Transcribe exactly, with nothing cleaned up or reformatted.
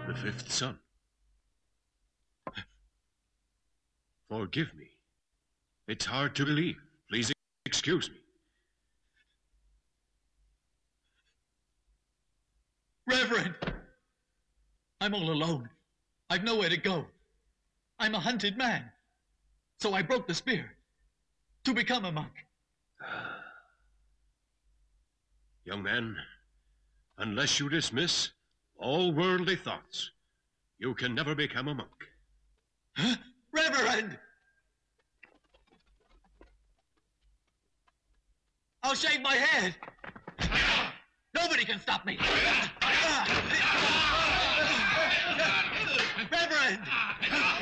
The fifth son. Forgive me. It's hard to believe. Please excuse me. Reverend! I'm all alone. I've nowhere to go. I'm a hunted man. So I broke the spirit to become a monk. Young man, unless you dismiss all worldly thoughts, you can never become a monk. Huh? Reverend! I'll shave my head. Nobody can stop me. Reverend!